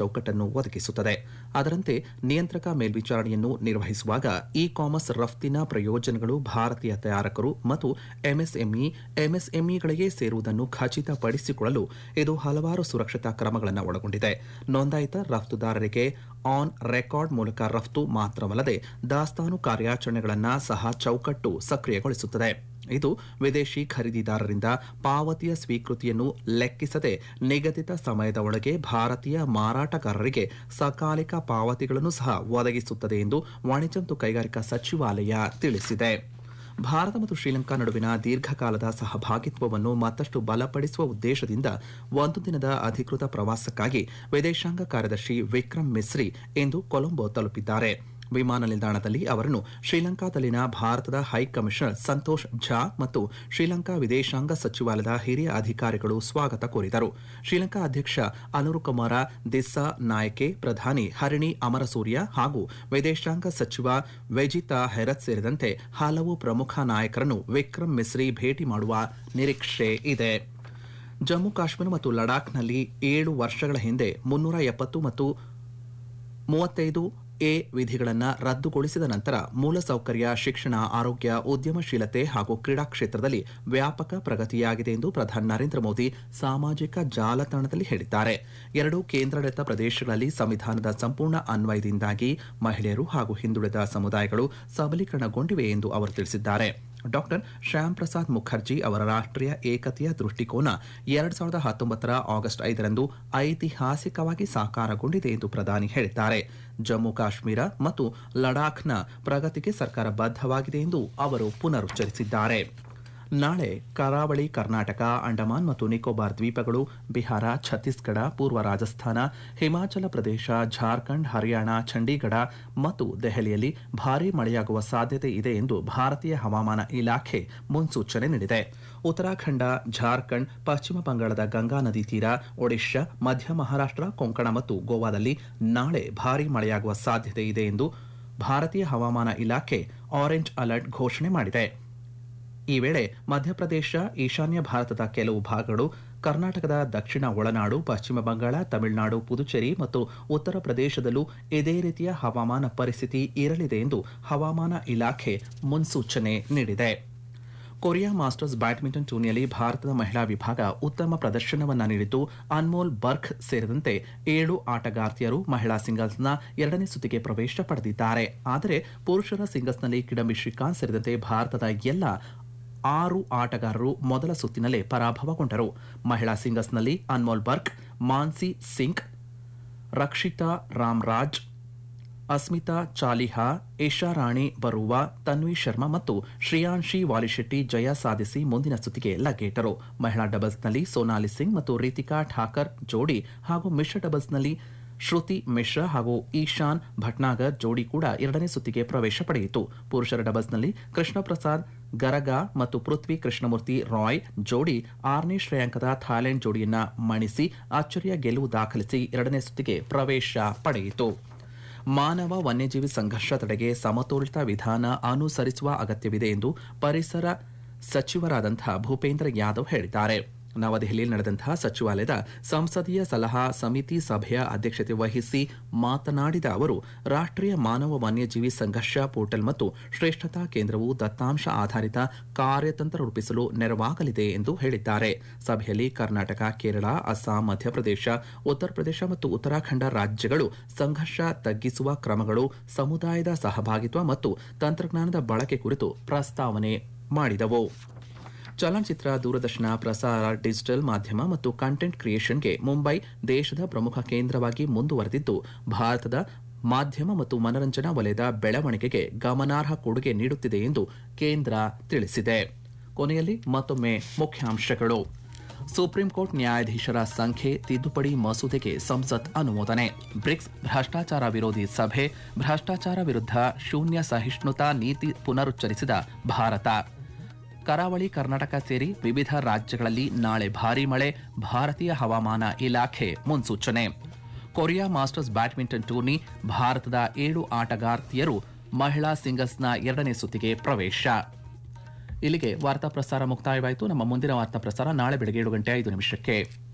ಚೌಕಟ್ಟನ್ನು ಒದಗಿಸುತ್ತದೆ. ಅದರಂತೆ ನಿಯಂತ್ರಕ ಮೇಲ್ವಿಚಾರಣೆಯನ್ನು ನಿರ್ವಹಿಸುವಾಗ ಇ ಕಾಮರ್ಸ್ ರಫ್ತಿನ ಪ್ರಯೋಜನಗಳು ಭಾರತೀಯ ತಯಾರಕರು ಮತ್ತು ಎಂಎಸ್ಎಂಇಗಳಿಗೆ ಸೇರುವುದನ್ನು ಖಚಿತಪಡಿಸಿಕೊಳ್ಳಲು ಇದು ಹಲವಾರು ಸುರಕ್ಷತಾ ಕ್ರಮಗಳನ್ನು ಒಳಗೊಂಡಿದೆ. ನೋಂದಾಯಿತ ರಫ್ತುದಾರರಿಗೆ ಆನ್ ರೆಕಾರ್ಡ್ ಮೂಲಕ ರಫ್ತು ಮಾತ್ರವಲ್ಲದೆ ದಾಸ್ತಾನು ಕಾರ್ಯಾಚರಣೆಗಳನ್ನು ಸಹ ಚೌಕಟ್ಟು ಸಕ್ರಿಯಗೊಳಿಸುತ್ತದೆ. ಇದು ವಿದೇಶಿ ಖರೀದಿದಾರರಿಂದ ಪಾವತಿಯ ಸ್ವೀಕೃತಿಯನ್ನು ಲೆಕ್ಕಿಸದೆ ನಿಗದಿತ ಸಮಯದ ಒಳಗೆ ಭಾರತೀಯ ಮಾರಾಟಗಾರರಿಗೆ ಸಕಾಲಿಕ ಪಾವತಿಗಳನ್ನು ಸಹ ಒದಗಿಸುತ್ತದೆ ಎಂದು ವಾಣಿಜ್ಯ ಮತ್ತು ಕೈಗಾರಿಕಾ ಸಚಿವಾಲಯ ತಿಳಿಸಿದೆ. ಭಾರತ ಮತ್ತು ಶ್ರೀಲಂಕಾ ನಡುವಿನ ದೀರ್ಘಕಾಲದ ಸಹಭಾಗಿತ್ವವನ್ನು ಮತ್ತಷ್ಟು ಬಲಪಡಿಸುವ ಉದ್ದೇಶದಿಂದ ಒಂದು ದಿನದ ಅಧಿಕೃತ ಪ್ರವಾಸಕ್ಕಾಗಿ ವಿದೇಶಾಂಗ ಕಾರ್ಯದರ್ಶಿ ವಿಕ್ರಮ್ ಮಿಸ್ರಿ ಇಂದು ಕೊಲಂಬೋ ತಲುಪಿದ್ದಾರೆ. ವಿಮಾನ ನಿಲ್ದಾಣದಲ್ಲಿ ಅವರನ್ನು ಶ್ರೀಲಂಕಾದಲ್ಲಿನ ಭಾರತದ ಹೈಕಮಿಷನರ್ ಸಂತೋಷ್ ಝಾ ಮತ್ತು ಶ್ರೀಲಂಕಾ ವಿದೇಶಾಂಗ ಸಚಿವಾಲಯದ ಹಿರಿಯ ಅಧಿಕಾರಿಗಳು ಸ್ವಾಗತ ಕೋರಿದರು. ಶ್ರೀಲಂಕಾ ಅಧ್ಯಕ್ಷ ಅನುರುಕುಮಾರ ದಿಸ್ಸಾ ನಾಯಕೆ, ಪ್ರಧಾನಿ ಹರಿಣಿ ಅಮರಸೂರ್ಯ ಹಾಗೂ ವಿದೇಶಾಂಗ ಸಚಿವ ವೆಜಿತಾ ಹೆರತ್ ಸೇರಿದಂತೆ ಹಲವು ಪ್ರಮುಖ ನಾಯಕರನ್ನು ವಿಕ್ರಮ್ ಮಿಸ್ರಿ ಭೇಟಿ ಮಾಡುವ ನಿರೀಕ್ಷೆ ಇದೆ. ಜಮ್ಮು ಕಾಶ್ಮೀರ ಮತ್ತು ಲಡಾಖ್ನಲ್ಲಿ 7 ವರ್ಷಗಳ ಹಿಂದೆ 370 ಮತ್ತು 35A ವಿಧಿಗಳನ್ನು ರದ್ದುಗೊಳಿಸಿದ ನಂತರ ಮೂಲಸೌಕರ್ಯ, ಶಿಕ್ಷಣ, ಆರೋಗ್ಯ, ಉದ್ಯಮಶೀಲತೆ ಹಾಗೂ ಕ್ರೀಡಾ ಕ್ಷೇತ್ರದಲ್ಲಿ ವ್ಯಾಪಕ ಪ್ರಗತಿಯಾಗಿದೆ ಎಂದು ಪ್ರಧಾನಿ ನರೇಂದ್ರ ಮೋದಿ ಸಾಮಾಜಿಕ ಜಾಲತಾಣದಲ್ಲಿ ಹೇಳಿದ್ದಾರೆ. 2 ಕೇಂದ್ರಾಡಳಿತ ಪ್ರದೇಶಗಳಲ್ಲಿ ಸಂವಿಧಾನದ ಸಂಪೂರ್ಣ ಅನ್ವಯದಿಂದಾಗಿ ಮಹಿಳೆಯರು ಹಾಗೂ ಹಿಂದುಳಿದ ಸಮುದಾಯಗಳು ಸಬಲೀಕರಣಗೊಂಡಿವೆ ಎಂದು ಅವರು ತಿಳಿಸಿದ್ದಾರೆ. ಡಾಕ್ಟರ್ ಶ್ಯಾಮ್ ಪ್ರಸಾದ್ ಮುಖರ್ಜಿ ಅವರ ರಾಷ್ಟ್ರೀಯ ಏಕತೆಯ ದೃಷ್ಟಿಕೋನ 2019ರ ಆಗಸ್ಟ್ 5ರಂದು ಐತಿಹಾಸಿಕವಾಗಿ ಸಾಕಾರಗೊಂಡಿದೆ ಎಂದು ಪ್ರಧಾನಿ ಹೇಳಿದ್ದಾರೆ. ಜಮ್ಮು ಕಾಶ್ಮೀರ ಮತ್ತು ಲಡಾಖ್ನ ಪ್ರಗತಿಗೆ ಸರ್ಕಾರ ಬದ್ಧವಾಗಿದೆ ಎಂದು ಅವರು ಪುನರುಚ್ಚರಿಸಿದ್ದಾರೆ. ನಾಳೆ ಕರಾವಳಿ ಕರ್ನಾಟಕ, ಅಂಡಮಾನ್ ಮತ್ತು ನಿಕೋಬಾರ್ ದ್ವೀಪಗಳು, ಬಿಹಾರ, ಛತ್ತೀಸ್ಗಢ, ಪೂರ್ವ ರಾಜಸ್ಥಾನ, ಹಿಮಾಚಲ ಪ್ರದೇಶ, ಜಾರ್ಖಂಡ್, ಹರಿಯಾಣ, ಚಂಡೀಗಢ ಮತ್ತು ದೆಹಲಿಯಲ್ಲಿ ಭಾರೀ ಮಳೆಯಾಗುವ ಸಾಧ್ಯತೆ ಇದೆ ಎಂದು ಭಾರತೀಯ ಹವಾಮಾನ ಇಲಾಖೆ ಮುನ್ಸೂಚನೆ ನೀಡಿದೆ. ಉತ್ತರಾಖಂಡ, ಜಾರ್ಖಂಡ್, ಪಶ್ಚಿಮ ಬಂಗಾಳದ ಗಂಗಾ ನದಿ ತೀರ, ಒಡಿಶಾ, ಮಧ್ಯ ಮಹಾರಾಷ್ಟ್ರ, ಕೊಂಕಣ ಮತ್ತು ಗೋವಾದಲ್ಲಿ ನಾಳೆ ಭಾರೀ ಮಳೆಯಾಗುವ ಸಾಧ್ಯತೆ ಇದೆ ಎಂದು ಭಾರತೀಯ ಹವಾಮಾನ ಇಲಾಖೆ ಆರೆಂಜ್ ಅಲರ್ಟ್ ಘೋಷಣೆ ಮಾಡಿದೆ. ಈ ವೇಳೆ ಮಧ್ಯಪ್ರದೇಶ, ಈಶಾನ್ಯ ಭಾರತದ ಕೆಲವು ಭಾಗಗಳು, ಕರ್ನಾಟಕದ ದಕ್ಷಿಣ ಒಳನಾಡು, ಪಶ್ಚಿಮ ಬಂಗಾಳ, ತಮಿಳುನಾಡು, ಪುದುಚೇರಿ ಮತ್ತು ಉತ್ತರ ಪ್ರದೇಶದಲ್ಲೂ ಇದೇ ರೀತಿಯ ಹವಾಮಾನ ಪರಿಸ್ಥಿತಿ ಇರಲಿದೆ ಎಂದು ಹವಾಮಾನ ಇಲಾಖೆ ಮುನ್ಸೂಚನೆ ನೀಡಿದೆ. ಕೊರಿಯಾ ಮಾಸ್ಟರ್ಸ್ ಬ್ಯಾಡ್ಮಿಂಟನ್ ಟೂರ್ನಿಯಲ್ಲಿ ಭಾರತದ ಮಹಿಳಾ ವಿಭಾಗ ಉತ್ತಮ ಪ್ರದರ್ಶನವನ್ನು ನೀಡಿದ್ದು, ಅನ್ಮೋಲ್ ಬರ್ಖ್ ಸೇರಿದಂತೆ 7 ಆಟಗಾರ್ತಿಯರು ಮಹಿಳಾ ಸಿಂಗಲ್ಸ್ನ 2ನೇ ಸುತ್ತಿಗೆ ಪ್ರವೇಶ ಪಡೆದಿದ್ದಾರೆ. ಆದರೆ ಪುರುಷರ ಸಿಂಗಲ್ಸ್ನಲ್ಲಿ ಕಿಡಂಬಿ ಶ್ರೀಕಾಂತ್ ಸೇರಿದಂತೆ ಭಾರತದ ಎಲ್ಲ 6 ಆಟಗಾರರು ಮೊದಲ ಸುತ್ತಿನಲ್ಲೇ ಪರಾಭವಗೊಂಡರು. ಮಹಿಳಾ ಸಿಂಗಲ್ಸ್ನಲ್ಲಿ ಅನ್ಮೋಲ್ ಬರ್ಖ್, ಮಾನ್ಸಿ ಸಿಂಗ್, ರಕ್ಷಿತಾ ರಾಮ್ರಾಜ್, ಅಸ್ಮಿತಾ ಚಾಲಿಹಾ, ಇಶಾರಾಣಿ ಬರುವಾ, ತನ್ವಿ ಶರ್ಮಾ ಮತ್ತು ಶ್ರೇಯಾನ್ಶಿ ವಾಲಿಶೆಟ್ಟಿ ಜಯ ಸಾಧಿಸಿ ಮುಂದಿನ ಸುತ್ತಿಗೆ ಲಗ್ಗೇಟರು. ಮಹಿಳಾ ಡಬಲ್ಸ್ನಲ್ಲಿ ಸೋನಾಲಿ ಸಿಂಗ್ ಮತ್ತು ರೀತಿಕಾ ಠಾಕರ್ ಜೋಡಿ ಹಾಗೂ ಮಿಶ್ರ ಡಬಲ್ಸ್ನಲ್ಲಿ ಶ್ರುತಿ ಮಿಶ್ರಾ ಹಾಗೂ ಈಶಾನ್ ಭಟ್ನಾಗರ್ ಜೋಡಿ ಕೂಡ 2ನೇ ಸುತ್ತಿಗೆ ಪ್ರವೇಶ ಪಡೆಯಿತು. ಪುರುಷರ ಡಬಲ್ಸ್ನಲ್ಲಿ ಕೃಷ್ಣ ಪ್ರಸಾದ್ ಗರಗಾ ಮತ್ತು ಪೃಥ್ವಿ ಕೃಷ್ಣಮೂರ್ತಿ ರಾಯ್ ಜೋಡಿ 6ನೇ ಶ್ರೇಯಾಂಕದ ಥಾಯ್ಲೆಂಡ್ ಜೋಡಿಯನ್ನ ಮಣಿಸಿ ಅಚ್ಚರಿಯ ಗೆಲುವು ದಾಖಲಿಸಿ 2ನೇ ಸುತ್ತಿಗೆ ಪ್ರವೇಶ ಪಡೆಯಿತು. ಮಾನವ ವನ್ಯಜೀವಿ ಸಂಘರ್ಷ ತಡೆಗೆ ಸಮತೋಲಿತ ವಿಧಾನ ಅನುಸರಿಸುವ ಅಗತ್ಯವಿದೆ ಎಂದು ಪರಿಸರ ಸಚಿವರಾದಂತಹ ಭೂಪೇಂದ್ರ ಯಾದವ್ ಹೇಳಿದ್ದಾರೆ. ನವದೆಹಲಿಯಲ್ಲಿ ನಡೆದಂತಹ ಸಚಿವಾಲಯದ ಸಂಸದೀಯ ಸಲಹಾ ಸಮಿತಿ ಸಭೆಯ ಅಧ್ಯಕ್ಷತೆ ವಹಿಸಿ ಮಾತನಾಡಿದ ಅವರು, ರಾಷ್ಟ್ರೀಯ ಮಾನವ ವನ್ಯಜೀವಿ ಸಂಘರ್ಷ ಪೋರ್ಟಲ್ ಮತ್ತು ಶ್ರೇಷ್ಠತಾ ಕೇಂದ್ರವು ದತ್ತಾಂಶ ಆಧಾರಿತ ಕಾರ್ಯತಂತ್ರ ರೂಪಿಸಲು ನೆರವಾಗಲಿದೆ ಎಂದು ಹೇಳಿದ್ದಾರೆ. ಸಭೆಯಲ್ಲಿ ಕರ್ನಾಟಕ, ಕೇರಳ, ಅಸ್ಸಾಂ, ಮಧ್ಯಪ್ರದೇಶ, ಉತ್ತರ ಪ್ರದೇಶ ಮತ್ತು ಉತ್ತರಾಖಂಡ ರಾಜ್ಯಗಳು ಸಂಘರ್ಷ ತಗ್ಗಿಸುವ ಕ್ರಮಗಳು, ಸಮುದಾಯದ ಸಹಭಾಗಿತ್ವ ಮತ್ತು ತಂತ್ರಜ್ಞಾನದ ಬಳಕೆ ಕುರಿತು ಪ್ರಸ್ತಾವನೆ ಮಾಡಿದವು. ಚಲನಚಿತ್ರ, ದೂರದರ್ಶನ, ಪ್ರಸಾರ, ಡಿಜಿಟಲ್ ಮಾಧ್ಯಮ ಮತ್ತು ಕಂಟೆಂಟ್ ಕ್ರಿಯೇಷನ್ಗೆ ಮುಂಬೈ ದೇಶದ ಪ್ರಮುಖ ಕೇಂದ್ರವಾಗಿ ಮುಂದುವರೆದಿದ್ದು, ಭಾರತದ ಮಾಧ್ಯಮ ಮತ್ತು ಮನರಂಜನಾ ವಲಯದ ಬೆಳವಣಿಗೆಗೆ ಗಮನಾರ್ಹ ಕೊಡುಗೆ ನೀಡುತ್ತಿದೆ ಎಂದು ಕೇಂದ್ರ ತಿಳಿಸಿದೆ. ಕೊನೆಯಲ್ಲಿ ಮತ್ತೊಮ್ಮೆ ಮುಖ್ಯಾಂಶಗಳು. ಸುಪ್ರೀಂ ಕೋರ್ಟ್ ನ್ಯಾಯಾಧೀಶರ ಸಂಖ್ಯೆ ತಿದ್ದುಪಡಿ ಮಸೂದೆಗೆ ಸಂಸತ್ ಅನುಮೋದನೆ. ಬ್ರಿಕ್ಸ್ ಭ್ರಷ್ಟಾಚಾರ ವಿರೋಧಿ ಸಭೆ, ಭ್ರಷ್ಟಾಚಾರ ವಿರುದ್ಧ ಶೂನ್ಯ ಸಹಿಷ್ಣುತಾ ನೀತಿ ಪುನರುಚ್ಚರಿಸಿದ ಭಾರತ. ಕರಾವಳಿ ಕರ್ನಾಟಕ ಸೇರಿ ವಿವಿಧ ರಾಜ್ಯಗಳಲ್ಲಿ ನಾಳೆ ಭಾರೀ ಮಳೆ, ಭಾರತೀಯ ಹವಾಮಾನ ಇಲಾಖೆ ಮುನ್ಸೂಚನೆ. ಕೊರಿಯಾ ಮಾಸ್ಟರ್ಸ್ ಬ್ಯಾಡ್ಮಿಂಟನ್ ಟೂರ್ನಿ, ಭಾರತದ 7 ಆಟಗಾರ್ತಿಯರು ಮಹಿಳಾ ಸಿಂಗಲ್ಸ್ನ 2ನೇ ಸುತ್ತಿಗೆ ಪ್ರವೇಶ. ಇಲ್ಲಿಗೆ ವಾರ್ತಾ ಪ್ರಸಾರ ಮುಕ್ತಾಯವಾಯಿತು. ನಮ್ಮ ಮುಂದಿನ ವಾರ್ತಾ ಪ್ರಸಾರ ನಾಳೆ ಬೆಳಗ್ಗೆ 7:05